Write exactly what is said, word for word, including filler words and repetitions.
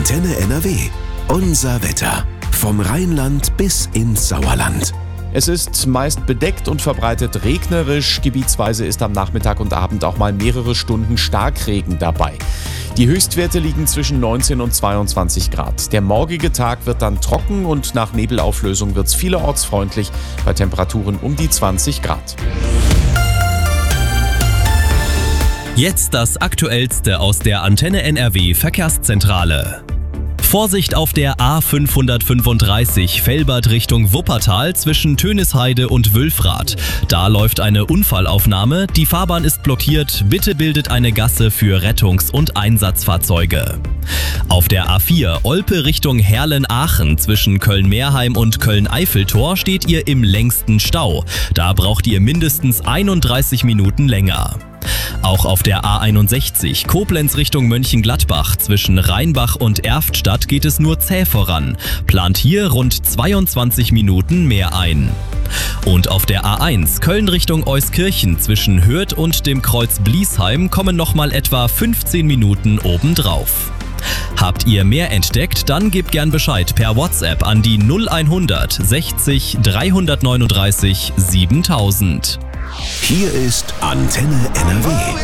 Antenne N R W. Unser Wetter. Vom Rheinland bis ins Sauerland. Es ist meist bedeckt und verbreitet regnerisch. Gebietsweise ist am Nachmittag und Abend auch mal mehrere Stunden Starkregen dabei. Die Höchstwerte liegen zwischen neunzehn und zweiundzwanzig Grad. Der morgige Tag wird dann trocken und nach Nebelauflösung wird es vielerorts freundlich bei Temperaturen um die zwanzig Grad. Jetzt das Aktuellste aus der Antenne N R W Verkehrszentrale. Vorsicht auf der A fünfhundertfünfunddreißig Velbert Richtung Wuppertal zwischen Tönisheide und Wülfrath. Da läuft eine Unfallaufnahme, die Fahrbahn ist blockiert, bitte bildet eine Gasse für Rettungs- und Einsatzfahrzeuge. Auf der A vier Olpe Richtung Herlen-Aachen zwischen Köln-Meerheim und Köln-Eiffeltor steht ihr im längsten Stau. Da braucht ihr mindestens einunddreißig Minuten länger. Auch auf der A einundsechzig Koblenz Richtung Mönchengladbach zwischen Rheinbach und Erftstadt geht es nur zäh voran. Plant hier rund zweiundzwanzig Minuten mehr ein. Und auf der A eins Köln Richtung Euskirchen zwischen Hürth und dem Kreuz Bliesheim kommen nochmal etwa fünfzehn Minuten obendrauf. Habt ihr mehr entdeckt, dann gebt gern Bescheid per WhatsApp an die null hundert sechzig dreihundertneununddreißig siebentausend. Hier ist Antenne N R W.